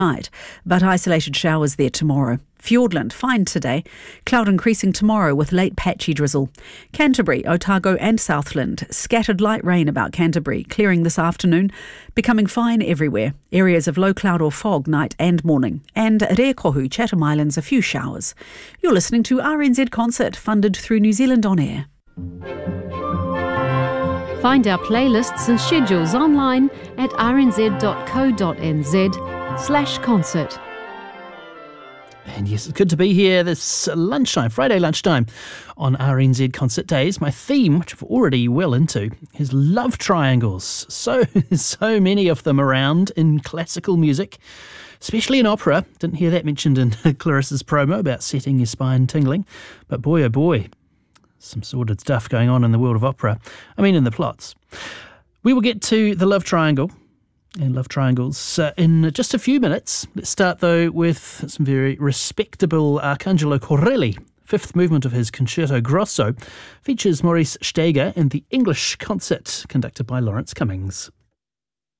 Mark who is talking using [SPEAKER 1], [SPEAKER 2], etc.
[SPEAKER 1] night, but isolated showers there tomorrow. Fiordland, fine today. Cloud increasing tomorrow with late patchy drizzle. Canterbury, Otago and Southland, scattered light rain about Canterbury, clearing this afternoon, becoming fine everywhere. Areas of low cloud or fog night and morning. And Rekohu, Chatham Islands, a few showers. You're listening to RNZ Concert, funded through New Zealand On Air.
[SPEAKER 2] Find our playlists and schedules online at rnz.co.nz/concert.
[SPEAKER 3] And yes, it's good to be here this Friday lunchtime on RNZ Concert Days. My theme, which we're already well into, is love triangles. So many of them around in classical music, especially in opera. Didn't hear that mentioned in Clarissa's promo about setting your spine tingling. But boy, oh boy, some sordid stuff going on in the world of opera. I mean, in the plots. We will get to the love triangle and love triangles in just a few minutes. Let's start, though, with some very respectable Arcangelo Corelli. Fifth movement of his Concerto Grosso features Maurice Steiger in the English concert conducted by Lawrence Cummings.